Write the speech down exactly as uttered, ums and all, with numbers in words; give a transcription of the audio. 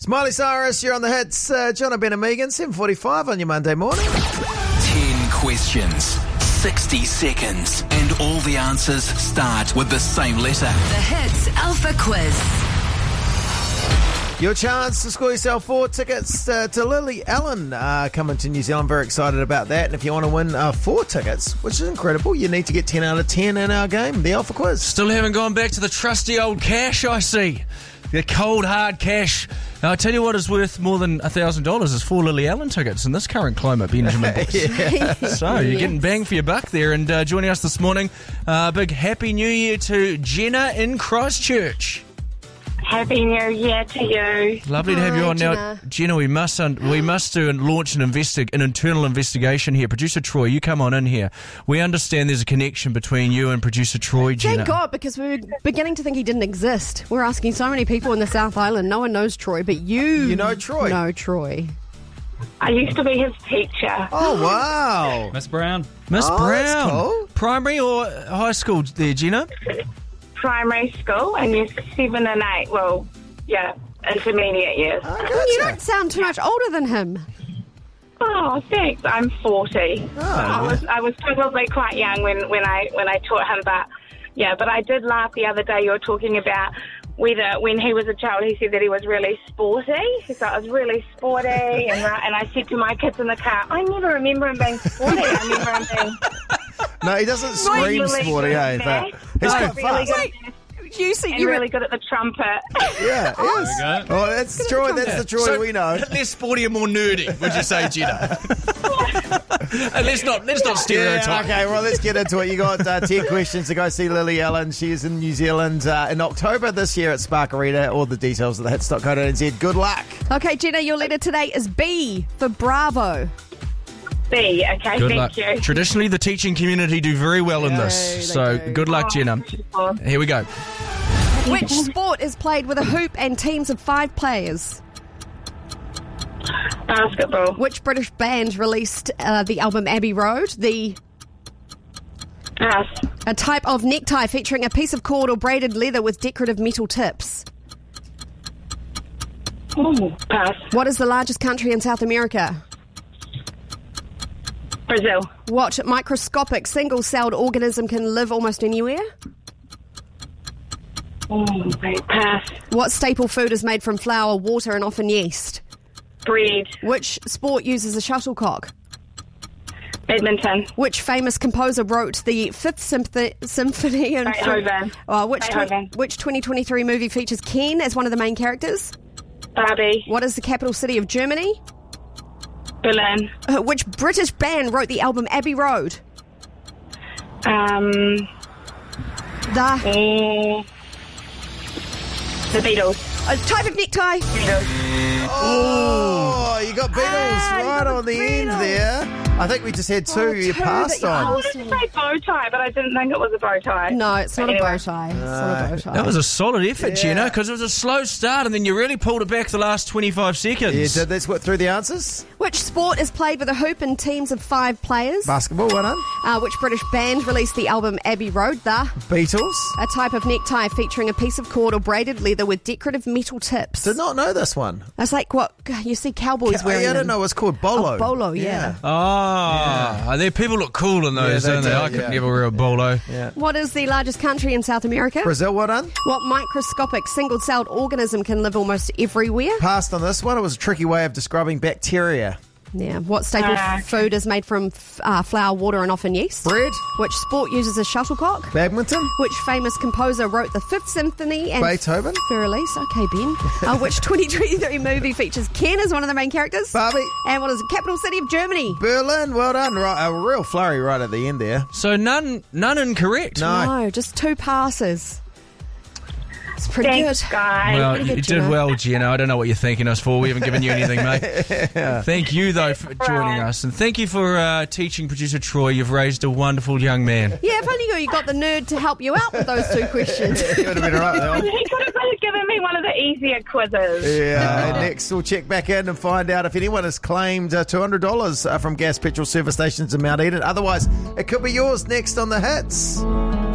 It's Miley Cyrus, you're on the hits. Uh, John Ben and Megan, seven forty-five on your Monday morning. Ten questions, sixty seconds, and all the answers start with the same letter. The Hits Alpha Quiz. Your chance to score yourself four tickets uh, to Lily Allen uh, coming to New Zealand. Very excited about that. And if you want to win uh, four tickets, which is incredible, you need to get ten out of ten in our game, the Alpha Quiz. Still haven't gone back to the trusty old cash, I see. The cold, hard cash. Now, I tell you what is worth more than one thousand dollars is four Lily Allen tickets in this current climate, Benjamin Books. Yeah. So, you're getting bang for your buck there. And uh, joining us this morning, uh, big Happy New Year to Jenna in Christchurch. Happy New Year to you. Lovely to have you Hi, on. Now, Jenna. Jenna, we must un- we must do and launch an investi- an internal investigation here. Producer Troy, you come on in here. We understand there's a connection between you and producer Troy, Jenna. Thank God, because we were beginning to think he didn't exist. We're asking so many people in the South Island. No one knows Troy, but you... You know Troy? know Troy. I used to be his teacher. Oh, wow. Miss Brown. Miss Oh, Brown. that's cool. Primary or high school there, Jenna? Primary school and years seven and eight. Well, yeah, intermediate years. Oh, You gotcha. don't sound too much older than him. Oh, thanks. I'm forty. Oh, I was I was probably quite young when, when I when I taught him, but yeah, but I did laugh the other day. You were talking about whether when he was a child, he said that he was really sporty. He thought I was really sporty, and I, and I said to my kids in the car, I never remember him being sporty. I remember him being No, he doesn't scream really sporty, good eh? at But math. he's Oh, quite really fast. good at math You see, and you really good at the trumpet. Yeah, There yes. we go. Oh, that's Troy. That's the Troy So, we know. Less sporty and more nerdy, would you say, Jenna? And let's not let's not stereotype. Yeah, okay, well, let's get into it. You got uh, ten questions to go see Lily Allen. She is in New Zealand uh, in October this year at Spark Arena. All the details at the hits dot co dot n z. Good luck. Okay, Jenna, your letter today is B for Bravo. B, okay, Good thank luck. you. Traditionally, the teaching community do very well in Yeah, this. they So, do. good luck, Oh, Jenna. beautiful. Here we go. Which sport is played with a hoop and teams of five players? Basketball. Which British band released uh, the album Abbey Road? The Pass. a type of necktie featuring a piece of cord or braided leather with decorative metal tips. Ooh, pass. What is the largest country in South America? Brazil. What microscopic single-celled organism can live almost anywhere? Ooh, wait, pass. What staple food is made from flour, water, and often yeast? Bread. Which sport uses a shuttlecock? Badminton. Which famous composer wrote the Fifth Symph- Symphony? And Beethoven. Uh, which, tw- Beethoven. which twenty twenty-three movie features Ken as one of the main characters? Barbie. What is the capital city of Germany? Berlin. Uh, which British band wrote the album Abbey Road? Um, The mm, the Beatles. a type of necktie. Beatles. Oh, you got Beatles Ah, you right got on the the end Beatles. there. I think we just had two Oh, you two passed that you on. I wanted to say bow tie, but I didn't think it was a bow tie. No, it's not But a bow anyway. tie. It's not a bow tie. That was a solid effort, Yeah. Jenna, because it was a slow start and then you really pulled it back the last twenty-five seconds. Yeah, did this what through the answers? Which sport is played with a hoop and teams of five players? Basketball, well done. Uh, which British band released the album Abbey Road? The Beatles. a type of necktie featuring a piece of cord or braided leather with decorative metal tips. Did not know this one. That's like what you see cowboys I wearing. don't them. know. It's called bolo. Oh, bolo, yeah. Oh, there people look cool in those, Yeah, they don't they? do, I could yeah. never wear a bolo. Yeah. What is the largest country in South America? Brazil, well done. What microscopic single-celled organism can live almost everywhere? Passed on this one. It was a tricky way of describing bacteria. Yeah. What staple Ah. food is made from f- uh, flour, water, and often yeast? Bread. Which sport uses a shuttlecock? Badminton. Which famous composer wrote the Fifth Symphony and Beethoven. for release? Okay, Ben. Uh, which twenty twenty-three movie features Ken as one of the main characters? Barbie. And what is the capital city of Germany? Berlin, well done. Right, a real flurry right at the end there. So none none incorrect. No. No, just two passes. It's pretty Thanks, good. guys. Well, Pretty you good, did Jenna. well, Jenna. I don't know what you're thanking us for. We haven't given you anything, mate. Thank you, though, for joining us. And thank you for uh, teaching producer Troy. You've raised a wonderful young man. Yeah, if only you, you got the nerd to help you out with those two questions. You would have been right there. He could have given me one of the easier quizzes. Yeah, and next we'll check back in and find out if anyone has claimed uh, two hundred dollars uh, from gas petrol service stations in Mount Eden. Otherwise, it could be yours next on The Hits.